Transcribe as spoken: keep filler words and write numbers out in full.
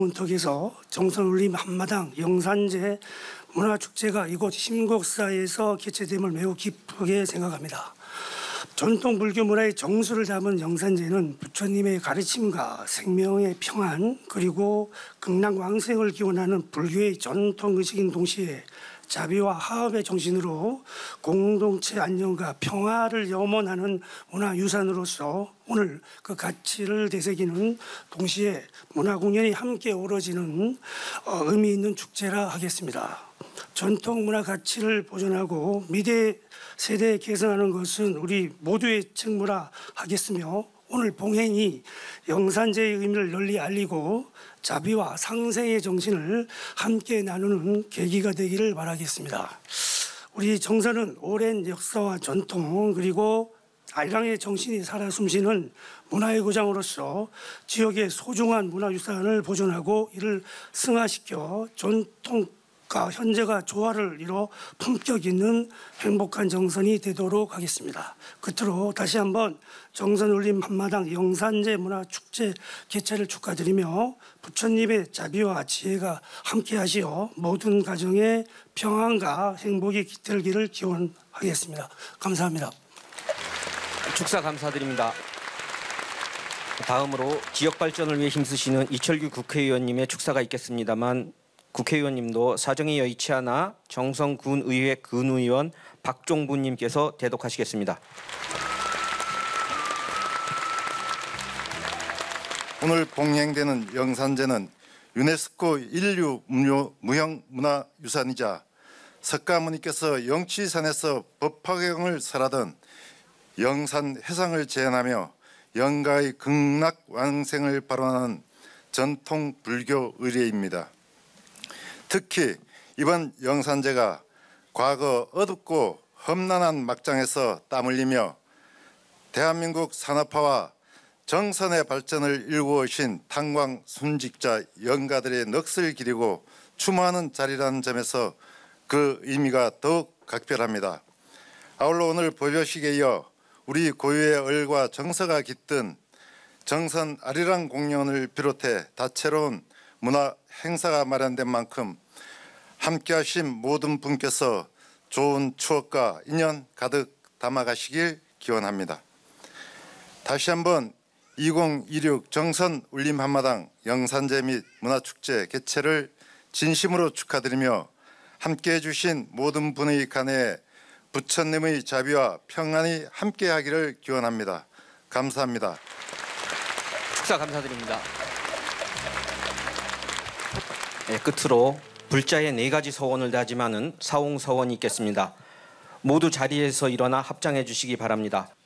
문턱에서 정선울림 한마당 영산제 문화축제가 이곳 심곡사에서 개최됨을 매우 기쁘게 생각합니다. 전통 불교 문화의 정수를 담은 영산제는 부처님의 가르침과 생명의 평안 그리고 극락왕생을 기원하는 불교의 전통 의식인 동시에 자비와 화합의 정신으로 공동체 안녕과 평화를 염원하는 문화유산으로서 오늘 그 가치를 되새기는 동시에 문화공연이 함께 어우러지는 의미 있는 축제라 하겠습니다. 전통 문화 가치를 보존하고 미래 세대에 계승하는 것은 우리 모두의 책무라 하겠으며 오늘 봉행이 영산제의 의미를 널리 알리고 자비와 상생의 정신을 함께 나누는 계기가 되기를 바라겠습니다. 우리 정선은 오랜 역사와 전통 그리고 아리랑의 정신이 살아 숨쉬는 문화의 고장으로서 지역의 소중한 문화유산을 보존하고 이를 승화시켜 전통과 현재가 조화를 이뤄 품격 있는 행복한 정선이 되도록 하겠습니다. 끝으로 다시 한번 정선울림 한마당 영산제 문화축제 개최를 축하드리며 부처님의 자비와 지혜가 함께하시어 모든 가정의 평안과 행복이 깃들기를 기원하겠습니다. 감사합니다. 축사 감사드립니다. 다음으로 지역 발전을 위해 힘쓰시는 이철규 국회의원님의 축사가 있겠습니다만 국회의원님도 사정이 여의치 않아 정성군의회 근의원 박종부님께서 대독하시겠습니다. 오늘 봉행되는 영산제는 유네스코 인류 무형 문화유산이자 석가모니께서 영치산에서 법화경을 설하던 영산 해상을 제안하며 영가의 극락 왕생을 발언하는 전통 불교 의례입니다. 특히 이번 영산제가 과거 어둡고 험난한 막장에서 땀 흘리며 대한민국 산업화와 정선의 발전을 일구어오신 탄광 순직자 영가들의 넋을 기리고 추모하는 자리라는 점에서 그 의미가 더욱 각별합니다. 아울러 오늘 법요식에 이어 우리 고유의 얼과 정서가 깃든 정선 아리랑 공연을 비롯해 다채로운 문화 행사가 마련된 만큼 함께하신 모든 분께서 좋은 추억과 인연 가득 담아가시길 기원합니다. 다시 한번 이천이십육 정선 울림 한마당 영산제 및 문화축제 개최를 진심으로 축하드리며 함께해 주신 모든 분의 간에 부처님의 자비와 평안이 함께하기를 기원합니다. 감사합니다. 축사 감사드립니다. 네, 끝으로 불자의 네 가지 서원을 다짐하는 사홍서원이 있겠습니다. 모두 자리에서 일어나 합장해 주시기 바랍니다.